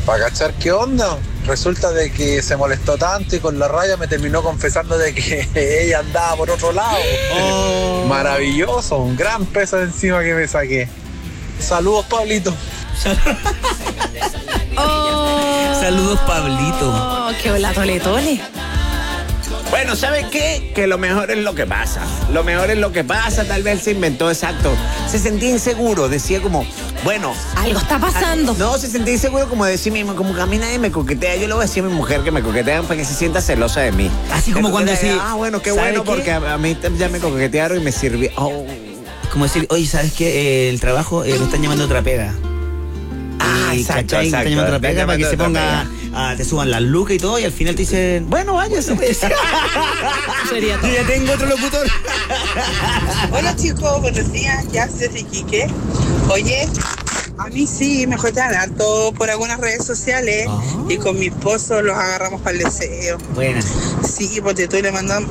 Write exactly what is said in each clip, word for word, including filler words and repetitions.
para cachar qué onda. Resulta de que se molestó tanto y con la raya me terminó confesando de que ella andaba por otro lado. Oh. Maravilloso, un gran peso de encima que me saqué. Saludos, Pablito. Oh. Saludos, Pablito. Oh, qué hola, tole, tole. Bueno, ¿sabe qué? Que lo mejor es lo que pasa. Lo mejor es lo que pasa. Tal vez se inventó, exacto. Se sentía inseguro. Decía como, bueno... algo está pasando. A, no, se sentía inseguro como decir mismo, como que a mí nadie me coquetea. Yo le voy a decir a mi mujer que me coquetean para que se sienta celosa de mí. Así como cuando decía... ah, bueno, qué bueno, qué? Porque a, a mí ya me coquetearon y me sirvió. Oh. Como decir, oye, ¿sabes qué? Eh, el trabajo eh, me están llamando otra pega. Ah, y, exacto, ¿cachai? exacto. Te llaman otra pega para que se ponga, a, te suban las lucas y todo, y al final te dicen, bueno, váyase. Sería todo. Yo ya tengo otro locutor. Hola chicos, buenos días, ya desde Iquique. Oye, a mí sí me jotean harto por algunas redes sociales. Oh. Y con mi esposo los agarramos para el deseo. Buena. Sí, porque tú le mandamos...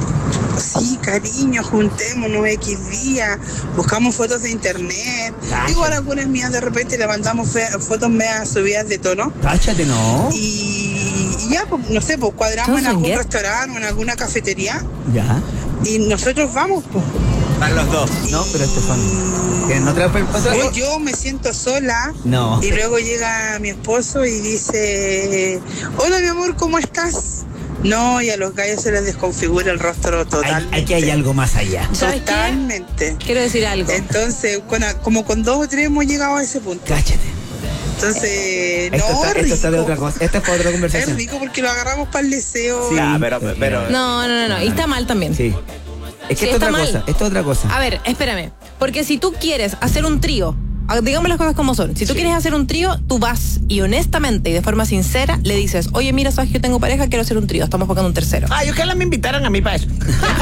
sí, cariño, juntémonos X días, buscamos fotos de internet. Cáchate. Igual algunas mías de repente le mandamos fe- fotos medias subidas de tono. Cáchate, ¿no? Y, y ya, pues, no sé, pues cuadramos en algún get? restaurante o en alguna cafetería. Ya. Y nosotros vamos, pues. Van los dos. No, pero Estefan. ¿Tienen otra persona? Pues yo me siento sola. No. Y luego llega mi esposo y dice, hola mi amor, ¿cómo estás? No, y a los gallos se les desconfigura el rostro totalmente. Aquí hay, hay algo más allá. ¿Sabes totalmente. Qué? Quiero decir algo. Entonces, con, como con dos o tres hemos llegado a ese punto. Cáchate. Entonces, esto no, está, rico. Esto está de otra cosa. Esto es para otra conversación. Es rico porque lo agarramos para el deseo. Sí, ah, pero, pero... No, no, no, no. Y está mal también. Sí. Es que sí, esto es otra mal. cosa. Esto es otra cosa. A ver, espérame. Porque si tú quieres hacer un trío, digamos las cosas como son. Si tú sí. quieres hacer un trío, tú vas y honestamente y de forma sincera le dices, oye, mira, sabes que yo tengo pareja, quiero hacer un trío, estamos buscando un tercero. Ah, yo que me invitaran a mí para eso.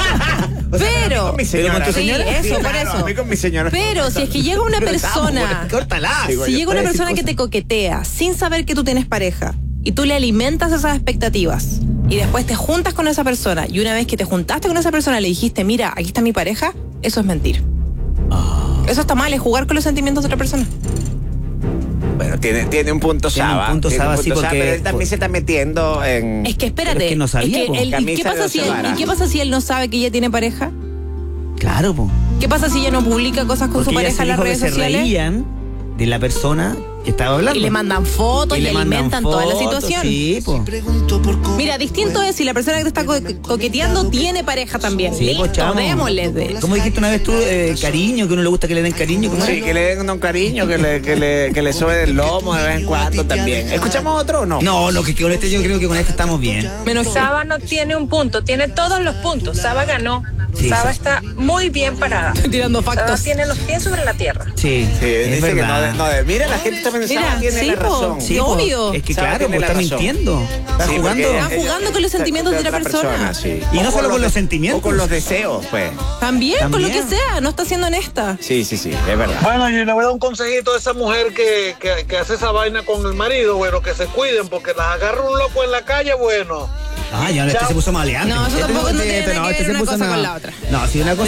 O sea, pero, con mi señora, pero con tu señora, sí, eso, sí, por claro, eso. A mí con mi señora. Pero si es que llega una persona, córtala. si llega una persona que te coquetea sin saber que tú tienes pareja y tú le alimentas esas expectativas y después te juntas con esa persona y una vez que te juntaste con esa persona le dijiste, mira, aquí está mi pareja, eso es mentir. Oh. Eso está mal, es jugar con los sentimientos de otra persona. Bueno, tiene, tiene un punto tiene Saba. Un punto tiene Saba, un punto sí, porque... Saba, pero él también se está metiendo en... Es que espérate. Es que no sabía, es que él, ¿y, qué pasa si él, ¿Y qué pasa si él no sabe que ella tiene pareja? Claro, po. ¿Qué pasa si ella no publica cosas con porque su pareja en las redes que sociales? Se reían de la persona que estaba hablando. Y le mandan fotos y, y le alimentan fotos, toda la situación. Sí, po. Mira, distinto es si la persona que te está co- coqueteando tiene pareja también. Sí, listo, chamo. démosle de. ¿Cómo dijiste una vez tú, eh, cariño, que uno le gusta que le den cariño? ¿Cómo sí, era? que le den un cariño, que le, que le, que le sube el lomo de vez en cuando también. ¿Escuchamos otro o no? No, lo que con este yo creo que con este estamos bien. Menos Saba no tiene un punto, tiene todos los puntos. Saba ganó. Sí, Saba sí. está muy bien parada. Tirando factos. Saba tiene los pies sobre la tierra. Sí, Sí, es dice verdad. que no, no, mira, la gente también Mira, Saba tiene sí, la po. razón. Sí, obvio. po. Es que Saba claro, tiene pues la está razón. mintiendo. Está Sí, jugando. porque Están jugando con los sentimientos de otra persona. Sí. Y no O solo con los de- sentimientos. O con los deseos, pues. También, con lo que También. sea, no está siendo honesta. Sí, sí, sí, es verdad. Bueno, yo le voy a dar un consejito a esa mujer que, que, que hace esa vaina con el marido, bueno, que se cuiden, porque las agarra un loco en la calle, bueno. Ah, ya este se puso maleante. No, eso Este tampoco no este- tiene no, que este ver se una puso cosa una- con la otra. No, si una cosa.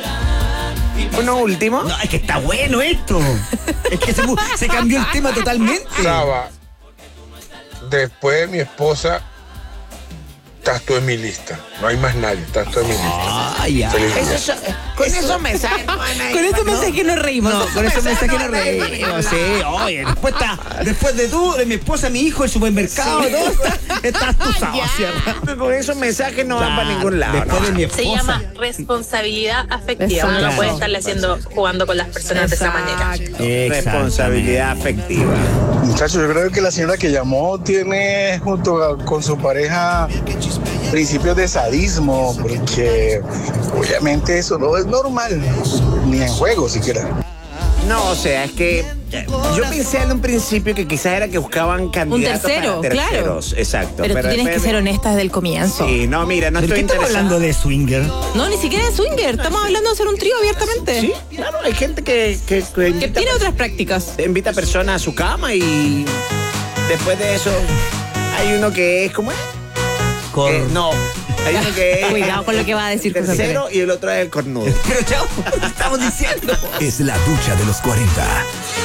Ya. Uno último. No, es que está bueno esto. Es que se, pu- se cambió el tema totalmente. Saba, después de mi esposa, estás tú en mi lista. No hay más nadie, estás tú en mi lista. Ah, ya. Feliz día. Eso, con esos mensajes no van a ir, Con estos ¿no? mensajes nos reímos. No, con esos mensajes no reímos. Sí, oye, después está, después de tú, de mi esposa, mi hijo, el supermercado, todo, está- estás tú, Saba, Ya. ¿cierto? Con esos mensajes no van para ningún lado. Después no. de mi esposa. Se llama responsabilidad afectiva. Exacto. Uno no puede estarle haciendo, jugando con las personas de esa manera. Exactamente. Responsabilidad afectiva. Muchachos, yo creo que la señora que llamó tiene junto a- con su pareja principios de sadismo, porque obviamente eso no es normal, ni en juego siquiera. No, o sea, es que eh, yo pensé en un principio que quizás era que buscaban candidatos tercero, para claro. terceros. Exacto. Pero, tú tienes que ser honesta desde el comienzo. Sí, no, mira, no ¿Por estoy qué estamos interesado. hablando de swinger? No, ni siquiera de swinger. Estamos hablando de hacer un trío abiertamente. Sí, claro, hay gente que, que, que Que invita, tiene otras prácticas. invita personas a su cama y después de eso hay uno que es, ¿cómo es? Con... Eh, no, hay uno que es Cuidado con lo que va a decir el José tercero Pérez. y el otro es el cornudo. Pero chao, estamos diciendo. Es la ducha de los cuarenta.